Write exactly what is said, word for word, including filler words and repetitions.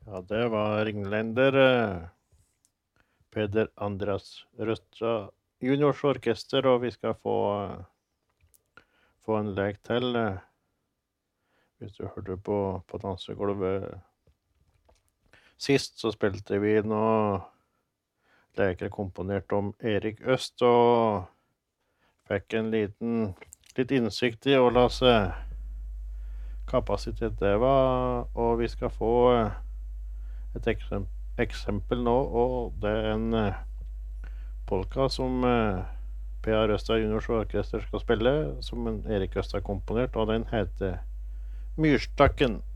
Ja, det var Ringländer, eh, Peder Andreas Røstra juniors orkester, og vi skal få, eh, få en lek til. eh, Hvis du hørte på, på dansegulvet sist, så spilte vi noe leker komponert om Erik Øst, og fikk en liten, litt innsikt i hva slags eh, kapasitet det var, og vi skal få eh, et eksem eksempel nå, og det er en eh, polka som eh, P A Røstad juniors orkester skal spille, som en Erik Øst har komponert, og den heter Myrstakken.